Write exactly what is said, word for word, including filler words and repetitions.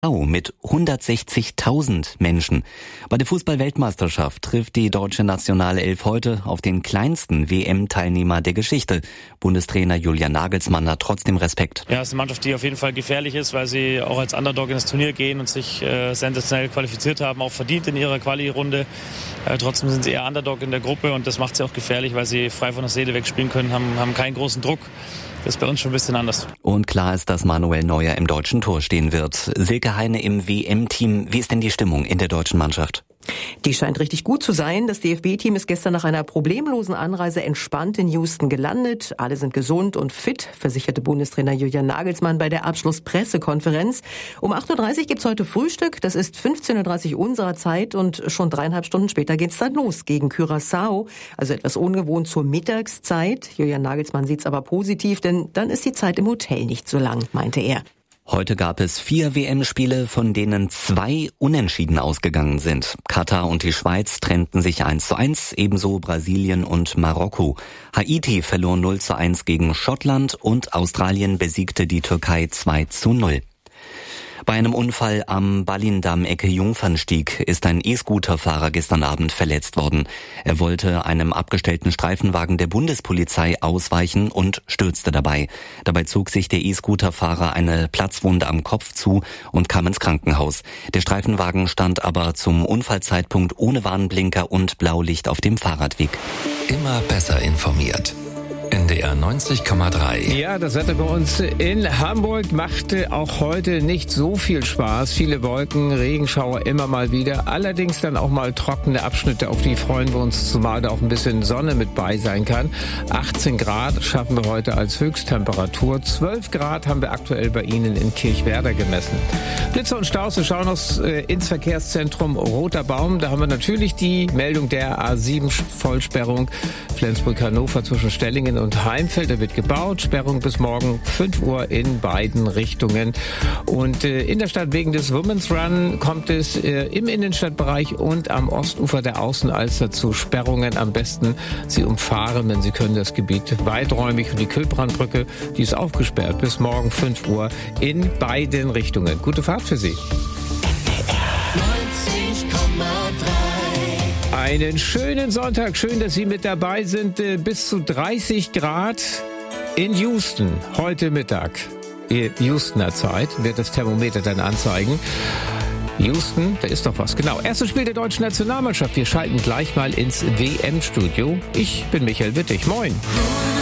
mit hundertsechzigtausend Menschen. Bei der Fußball-Weltmeisterschaft trifft die deutsche Nationalelf heute auf den kleinsten W M-Teilnehmer der Geschichte. Bundestrainer Julian Nagelsmann hat trotzdem Respekt. Ja, es ist eine Mannschaft, die auf jeden Fall gefährlich ist, weil sie auch als Underdog in das Turnier gehen und sich äh, sensationell qualifiziert haben, auch verdient in ihrer Quali-Runde. Äh, trotzdem sind sie eher Underdog in der Gruppe und das macht sie auch gefährlich, weil sie frei von der Seele wegspielen können, haben, haben keinen großen Druck. Das ist bei uns schon ein bisschen anders. Und klar ist, dass Manuel Neuer im deutschen Tor stehen wird. Silke Heine im W M-Team. Wie ist denn die Stimmung in der deutschen Mannschaft? Die scheint richtig gut zu sein. Das D F B-Team ist gestern nach einer problemlosen Anreise entspannt in Houston gelandet. Alle sind gesund und fit, versicherte Bundestrainer Julian Nagelsmann bei der Abschlusspressekonferenz. Um acht Uhr dreißig gibt's heute Frühstück. Das ist fünfzehn Uhr dreißig unserer Zeit und schon dreieinhalb Stunden später geht's dann los gegen Curaçao. Also etwas ungewohnt zur Mittagszeit. Julian Nagelsmann sieht's aber positiv, denn dann ist die Zeit im Hotel nicht so lang, meinte er. Heute gab es vier W M-Spiele, von denen zwei unentschieden ausgegangen sind. Katar und die Schweiz trennten sich eins zu eins, ebenso Brasilien und Marokko. Haiti verlor null zu eins gegen Schottland und Australien besiegte die Türkei zwei zu null. Bei einem Unfall am Ballindamm-Ecke Jungfernstieg ist ein E-Scooter-Fahrer gestern Abend verletzt worden. Er wollte einem abgestellten Streifenwagen der Bundespolizei ausweichen und stürzte dabei. Dabei zog sich der E-Scooter-Fahrer eine Platzwunde am Kopf zu und kam ins Krankenhaus. Der Streifenwagen stand aber zum Unfallzeitpunkt ohne Warnblinker und Blaulicht auf dem Fahrradweg. Immer besser informiert. N D R neunzig Komma drei. Ja, das Wetter bei uns in Hamburg machte auch heute nicht so viel Spaß. Viele Wolken, Regenschauer immer mal wieder. Allerdings dann auch mal trockene Abschnitte, auf die freuen wir uns, zumal da auch ein bisschen Sonne mit bei sein kann. achtzehn Grad schaffen wir heute als Höchsttemperatur. zwölf Grad haben wir aktuell bei Ihnen in Kirchwerder gemessen. Blitze und Staus, wir schauen uns äh, ins Verkehrszentrum Roter Baum. Da haben wir natürlich die Meldung der A sieben Vollsperrung Flensburg-Hannover zwischen Stellingen und Heimfeld. Da wird gebaut. Sperrung bis morgen fünf Uhr in beiden Richtungen. Und äh, in der Stadt wegen des Women's Run kommt es äh, im Innenstadtbereich und am Ostufer der Außenalster zu Sperrungen. Am besten Sie umfahren, wenn Sie können, das Gebiet weiträumig. Und die Kühlbrandbrücke, die ist auch gesperrt bis morgen fünf Uhr in beiden Richtungen. Gute Fahrt für Sie. Einen schönen Sonntag. Schön, dass Sie mit dabei sind. Bis zu dreißig Grad in Houston heute Mittag. Houstoner Zeit wird das Thermometer dann anzeigen. Houston, da ist doch was. Genau, erstes Spiel der deutschen Nationalmannschaft. Wir schalten gleich mal ins W M-Studio. Ich bin Michael Wittig. Moin.